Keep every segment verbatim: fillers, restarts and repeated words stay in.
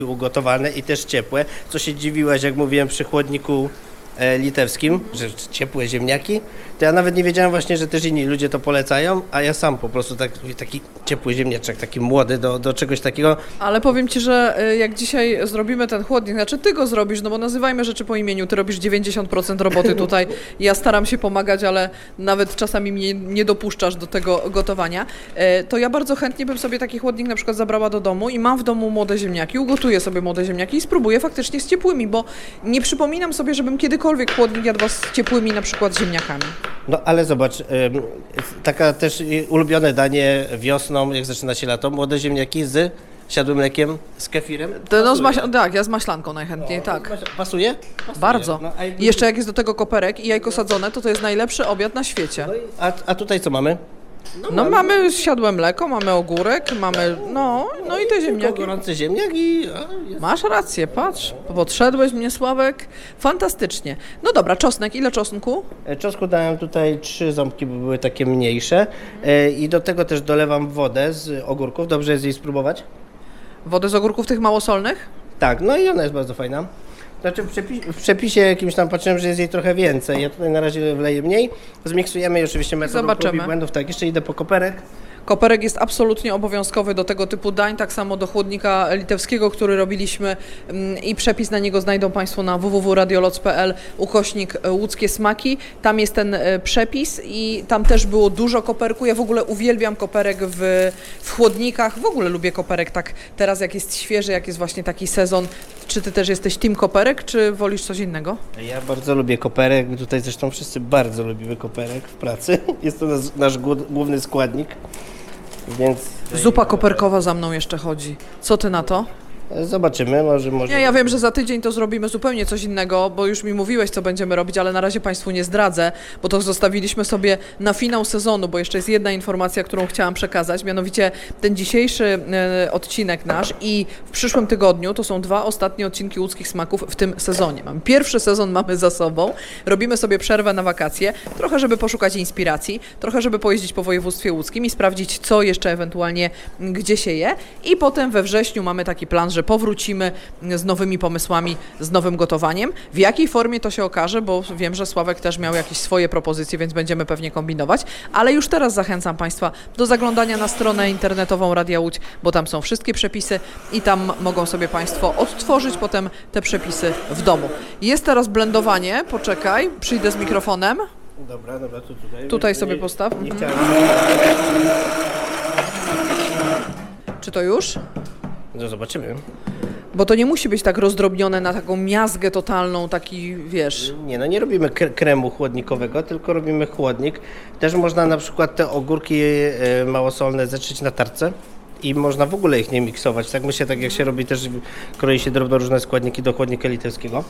ugotowane i też ciepłe. Co się dziwiłaś, jak mówiłem przy chłodniku e, litewskim, że ciepłe ziemniaki, to ja nawet nie wiedziałem właśnie, że też inni ludzie to polecają, a ja sam po prostu tak, taki ciepły ziemniaczek, taki młody do, do czegoś takiego. Ale powiem Ci, że y, jak dzisiaj zrobimy ten chłodnik, znaczy Ty go zrobisz, no bo nazywajmy rzeczy po imieniu, Ty robisz dziewięćdziesiąt procent roboty tutaj, ja staram się pomagać, ale nawet czasami mnie nie dopuszczasz do tego gotowania, y, to ja bardzo chętnie bym sobie taki chłodnik na przykład zabrała do domu i mam w domu młode ziemniaki, ugotuję sobie młode ziemniaki i spróbuję faktycznie z ciepłymi, bo nie przypominam sobie, żebym kiedykolwiek chłodnik jadła z ciepłymi na przykład ziemniakami. No ale zobacz, ym, taka też ulubione danie wiosną, jak zaczyna się lato, młode ziemniaki z siadłym mlekiem, z kefirem. To, no, z maś- tak, ja z maślanką najchętniej, No, tak. Pasuje? Pasuje? Bardzo. No, a I jeszcze jak jest do tego koperek i jajko sadzone, to to jest najlepszy obiad na świecie. No i, a, a tutaj co mamy? No mamy siadłe mleko, mamy ogórek, mamy, no, no i te Tylko ziemniaki. gorący ziemniak i... A, jest. Masz rację, patrz, podszedłeś mnie, Sławek, fantastycznie. No dobra, czosnek, ile czosnku? E, Czosnku dałem tutaj trzy ząbki, bo były takie mniejsze e, i do tego też dolewam wodę z ogórków. Dobrze jest jej spróbować? Wodę z ogórków tych małosolnych? Tak, no i ona jest bardzo fajna. Znaczy w, przepi- w przepisie jakimś tam patrzyłem, że jest jej trochę więcej. Ja tutaj na razie wleję mniej. Zmiksujemy i oczywiście metodą Zobaczymy. prób i błędów. Tak, jeszcze idę po koperek. Koperek jest absolutnie obowiązkowy do tego typu dań, tak samo do chłodnika litewskiego, który robiliśmy mm, i przepis na niego znajdą Państwo na w w w kropka radioloc kropka p l ukośnik e, łódzkie smaki. Tam jest ten e, przepis i tam też było dużo koperku. Ja w ogóle uwielbiam koperek w, w chłodnikach, w ogóle lubię koperek tak teraz jak jest świeży, jak jest właśnie taki sezon. Czy Ty też jesteś team koperek, czy wolisz coś innego? Ja bardzo lubię koperek. Tutaj zresztą wszyscy bardzo lubimy koperek w pracy. Jest to nasz, nasz głó- główny składnik. Więc Zupa koperkowa za mną jeszcze chodzi. Co Ty na to? zobaczymy, może... może... Nie, ja wiem, że za tydzień to zrobimy zupełnie coś innego, bo już mi mówiłeś, co będziemy robić, ale na razie Państwu nie zdradzę, bo to zostawiliśmy sobie na finał sezonu, bo jeszcze jest jedna informacja, którą chciałam przekazać, mianowicie ten dzisiejszy e, odcinek nasz i w przyszłym tygodniu to są dwa ostatnie odcinki Łódzkich Smaków w tym sezonie. Mamy pierwszy sezon mamy za sobą, robimy sobie przerwę na wakacje, trochę żeby poszukać inspiracji, trochę żeby pojeździć po województwie łódzkim i sprawdzić, co jeszcze ewentualnie gdzie się je i potem we wrześniu mamy taki plan, że powrócimy z nowymi pomysłami, z nowym gotowaniem. W jakiej formie to się okaże, bo wiem, że Sławek też miał jakieś swoje propozycje, więc będziemy pewnie kombinować, ale już teraz zachęcam Państwa do zaglądania na stronę internetową Radia Łódź, bo tam są wszystkie przepisy i tam mogą sobie Państwo odtworzyć potem te przepisy w domu. Jest teraz blendowanie, poczekaj, przyjdę z mikrofonem. Dobra, dobra, tu tutaj. Tutaj sobie Nie- postaw. Nie Mhm. chciałem... Czy to już? No zobaczymy. Bo to nie musi być tak rozdrobnione na taką miazgę totalną, taki, wiesz... Nie, no nie robimy kre- kremu chłodnikowego, tylko robimy chłodnik. Też można na przykład te ogórki e, małosolne zetrzeć na tarce i można w ogóle ich nie miksować. Tak myślę, tak jak się robi też, kroi się drobno różne składniki do chłodnika litewskiego.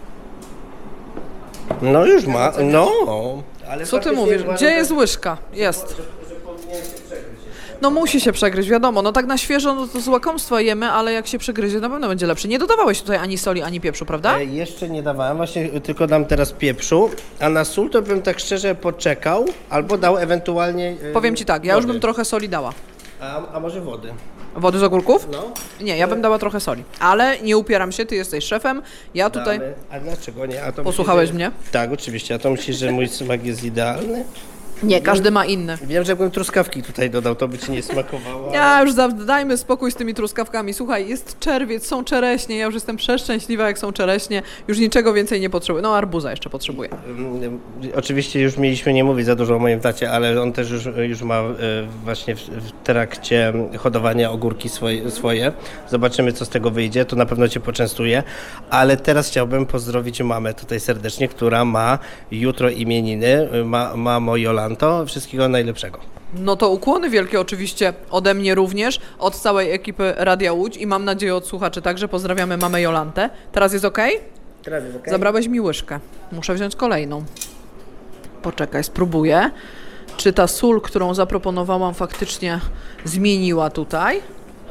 No już ma, no. Ale Co ty faktycznie mówisz? uważam, Gdzie że- jest łyżka? Jest. że- że powinien się przegryźć. No musi się przegryźć, wiadomo. No tak na świeżo no to z łakomstwa jemy, ale jak się przegryzie, na pewno będzie lepszy. Nie dodawałeś tutaj ani soli, ani pieprzu, prawda? E, jeszcze nie dawałem, właśnie tylko dam teraz pieprzu, a na sól to bym tak szczerze poczekał, albo dał ewentualnie e, Powiem Ci tak, ja już wody. bym trochę soli dała. A, a może wody? Wody z ogórków? No. Nie, ja bym dała trochę soli. Ale nie upieram się, Ty jesteś szefem, ja tutaj... Damy. A dlaczego nie? A to Posłuchałeś myślisz, że- mnie? Tak, oczywiście. A to myślisz, że mój smak jest idealny? Nie, każdy ma inny. Wiem, że jakbym truskawki tutaj dodał, to by ci nie smakowało. Ja już za- dajmy spokój z tymi truskawkami. Słuchaj, jest czerwiec, są czereśnie, ja już jestem przeszczęśliwa, jak są czereśnie. Już niczego więcej nie potrzebuję. No, arbuza jeszcze potrzebuję. Mm, Oczywiście już mieliśmy nie mówić za dużo o moim tacie, ale on też już, już ma e, właśnie w, w trakcie hodowania ogórki swoje, swoje. Zobaczymy, co z tego wyjdzie. To na pewno cię poczęstuje. Ale teraz chciałbym pozdrowić mamę tutaj serdecznie, która ma jutro imieniny. Ma, mamo Jolanto, wszystkiego najlepszego. No to ukłony wielkie oczywiście ode mnie również, od całej ekipy Radia Łódź i mam nadzieję od słuchaczy także. Pozdrawiamy mamę Jolantę. Teraz jest ok? Teraz jest okej? Zabrałeś mi łyżkę. Muszę wziąć kolejną. Poczekaj, spróbuję. Czy ta sól, którą zaproponowałam, faktycznie zmieniła tutaj?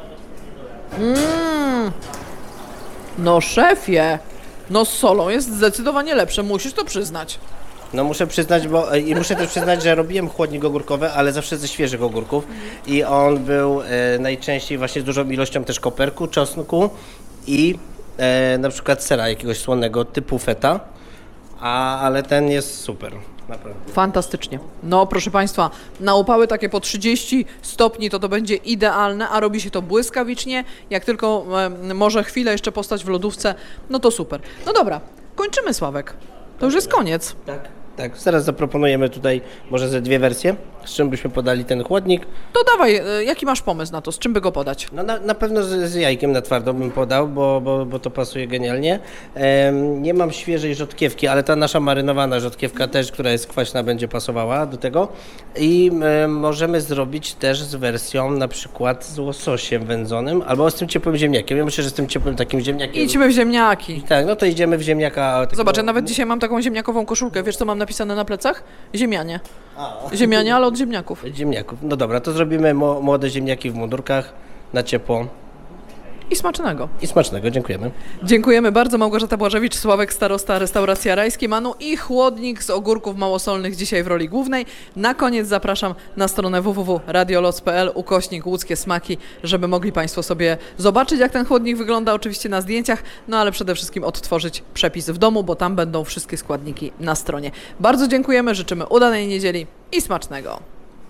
Mmm. No szefie, no z solą jest zdecydowanie lepsze, musisz to przyznać. No muszę przyznać, bo i muszę też przyznać, że robiłem chłodnik ogórkowy, ale zawsze ze świeżych ogórków i on był e, najczęściej właśnie z dużą ilością też koperku, czosnku i e, na przykład sera jakiegoś słonego typu feta, a, ale ten jest super. Naprawdę. Fantastycznie. No proszę Państwa, na upały takie po trzydzieści stopni to to będzie idealne, a robi się to błyskawicznie. Jak tylko e, może chwilę jeszcze postać w lodówce, no to super. No dobra, kończymy, Sławek. To już jest koniec. Tak. Tak, zaraz zaproponujemy tutaj może ze dwie wersje, z czym byśmy podali ten chłodnik. To dawaj, e, jaki masz pomysł na to, z czym by go podać? No na, na pewno z, z jajkiem na twardo bym podał, bo, bo, bo to pasuje genialnie. Ehm, nie mam świeżej rzodkiewki, ale ta nasza marynowana rzodkiewka też, która jest kwaśna, będzie pasowała do tego. I e, możemy zrobić też z wersją na przykład z łososiem wędzonym, albo z tym ciepłym ziemniakiem. Ja myślę, że z tym ciepłym takim ziemniakiem. Idźmy w ziemniaki. Tak, no to idziemy w ziemniaka. Takiego... Zobacz, ja nawet dzisiaj mam taką ziemniakową koszulkę. Wiesz, co mam napisane na plecach? Ziemianie. Ziemianie, ale od ziemniaków. Ziemniaków. No dobra, to zrobimy mo- młode ziemniaki w mundurkach na ciepło. I smacznego. I smacznego, dziękujemy. Dziękujemy bardzo. Małgorzata Błażewicz, Sławek Starosta, Restauracja Rajskie Manu i chłodnik z ogórków małosolnych dzisiaj w roli głównej. Na koniec zapraszam na stronę w w w kropka radioloc kropka p l ukośnik łódzkie smaki, żeby mogli Państwo sobie zobaczyć, jak ten chłodnik wygląda, oczywiście na zdjęciach, no ale przede wszystkim odtworzyć przepis w domu, bo tam będą wszystkie składniki na stronie. Bardzo dziękujemy, życzymy udanej niedzieli i smacznego.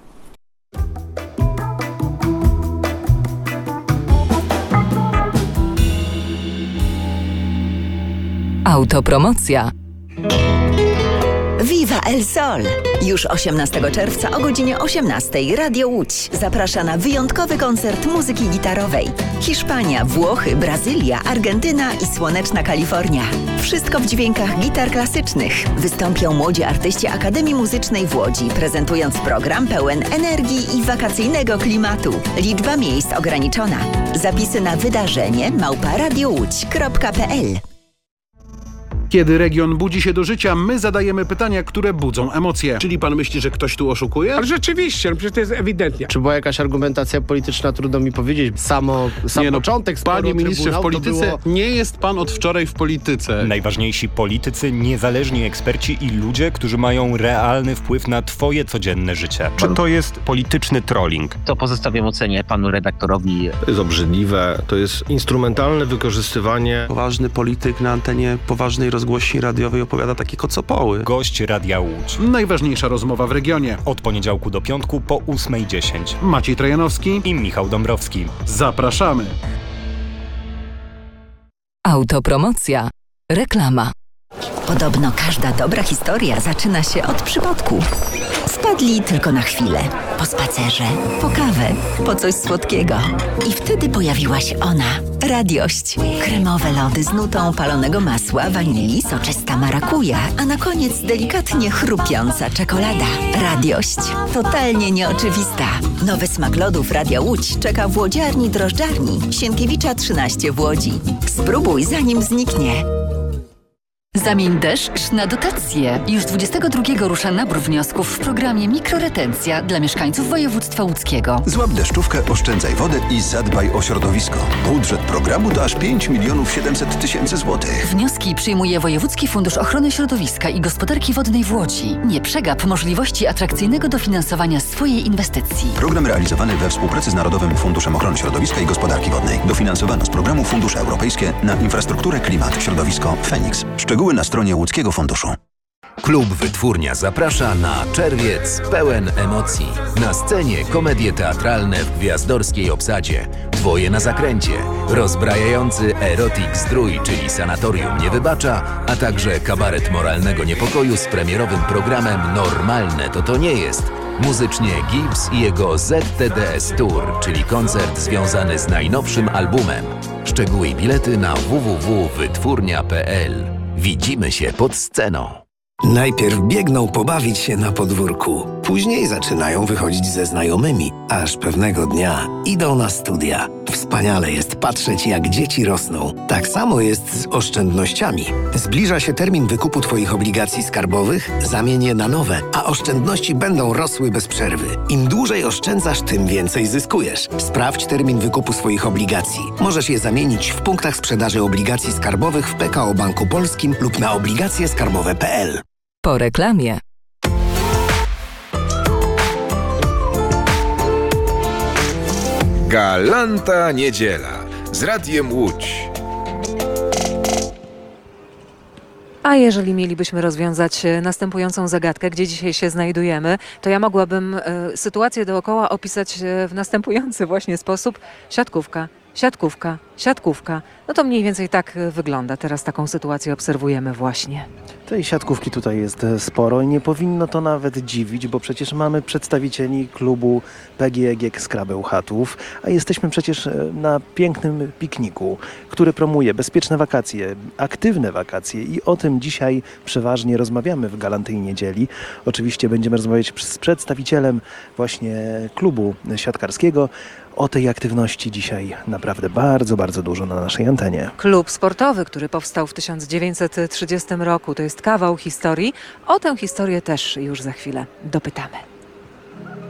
Autopromocja. Viva El Sol! Już osiemnastego czerwca o godzinie osiemnastej Radio Łódź zaprasza na wyjątkowy koncert muzyki gitarowej. Hiszpania, Włochy, Brazylia, Argentyna i słoneczna Kalifornia. Wszystko w dźwiękach gitar klasycznych. Wystąpią młodzi artyści Akademii Muzycznej w Łodzi, prezentując program pełen energii i wakacyjnego klimatu. Liczba miejsc ograniczona. Zapisy na wydarzenie małpa radiołódź kropka p l. Kiedy region budzi się do życia, my zadajemy pytania, które budzą emocje. Czyli pan myśli, że ktoś tu oszukuje? Ale rzeczywiście, no przecież to jest ewidentnie. Czy była jakaś argumentacja polityczna, trudno mi powiedzieć. Samo, sam Nie no, początek sporu panie ministrze, w polityce było... nie jest pan od wczoraj w polityce. Najważniejsi politycy, niezależni eksperci i ludzie, którzy mają realny wpływ na twoje codzienne życie. Czy to jest polityczny trolling? To pozostawiam ocenie panu redaktorowi. To jest obrzydliwe, to jest instrumentalne wykorzystywanie. Poważny polityk na antenie poważnej rozgłośni radiowej opowiada takie kocopoły. Gość Radia Łódź. Najważniejsza rozmowa w regionie. Od poniedziałku do piątku po ósmej dziesięć. Maciej Trojanowski i Michał Dąbrowski. Zapraszamy. Autopromocja. Reklama. Podobno każda dobra historia zaczyna się od przypadku. Wpadli tylko na chwilę. Po spacerze, po kawę, po coś słodkiego. I wtedy pojawiła się ona. Radiość. Kremowe lody z nutą palonego masła, wanilii, soczysta marakuja, a na koniec delikatnie chrupiąca czekolada. Radiość. Totalnie nieoczywista. Nowy smak lodów Radia Łódź czeka w łodziarni drożdżarni Sienkiewicza trzynaście w Łodzi. Spróbuj, zanim zniknie. Zamień deszcz na dotacje. Już dwudziestego drugiego rusza nabór wniosków w programie Mikroretencja dla mieszkańców województwa łódzkiego. Złap deszczówkę, oszczędzaj wodę i zadbaj o środowisko. Budżet programu to aż pięć milionów siedemset tysięcy złotych. Wnioski przyjmuje Wojewódzki Fundusz Ochrony Środowiska i Gospodarki Wodnej w Łodzi. Nie przegap możliwości atrakcyjnego dofinansowania swojej inwestycji. Program realizowany we współpracy z Narodowym Funduszem Ochrony Środowiska i Gospodarki Wodnej. Dofinansowano z programu Fundusze Europejskie na infrastrukturę, klimat, środowisko, Feniks. Szczegóły na stronie Łódzkiego Funduszu. Klub Wytwórnia zaprasza na czerwiec pełen emocji. Na scenie komedie teatralne w gwiazdorskiej obsadzie. Dwoje na zakręcie, rozbrajający erotic zdrój, czyli Sanatorium nie wybacza, a także kabaret moralnego niepokoju z premierowym programem Normalne to to nie jest. Muzycznie Gibbs i jego Z T D S Tour, czyli koncert związany z najnowszym albumem. Szczegóły i bilety na w w w kropka wytwórnia kropka p l. Widzimy się pod sceną. Najpierw biegną pobawić się na podwórku, później zaczynają wychodzić ze znajomymi, aż pewnego dnia idą na studia. Wspaniale jest patrzeć, jak dzieci rosną. Tak samo jest z oszczędnościami. Zbliża się termin wykupu Twoich obligacji skarbowych, zamień je na nowe, a oszczędności będą rosły bez przerwy. Im dłużej oszczędzasz, tym więcej zyskujesz. Sprawdź termin wykupu swoich obligacji. Możesz je zamienić w punktach sprzedaży obligacji skarbowych w P K O Banku Polskim lub na obligacje skarbowe kropka p l. Po reklamie. Galanta niedziela z Radiem Łódź. jeżeli mielibyśmy rozwiązać e, następującą zagadkę, gdzie dzisiaj się znajdujemy, to ja mogłabym e, sytuację dookoła opisać e, w następujący właśnie sposób. Siatkówka, siatkówka, siatkówka. No to mniej więcej tak e, wygląda. Teraz taką sytuację obserwujemy właśnie. Tej siatkówki tutaj jest sporo i nie powinno to nawet dziwić, bo przecież mamy przedstawicieli klubu P G E G K Skrabę Chatów, a jesteśmy przecież na pięknym pikniku, który promuje bezpieczne wakacje, aktywne wakacje i o tym dzisiaj przeważnie rozmawiamy w Galantej Niedzieli. Oczywiście będziemy rozmawiać z przedstawicielem właśnie klubu siatkarskiego. O tej aktywności dzisiaj naprawdę bardzo, bardzo dużo na naszej antenie. Klub sportowy, który powstał w tysiąc dziewięćset trzydziestym roku, to jest kawał historii. O tę historię też już za chwilę dopytamy.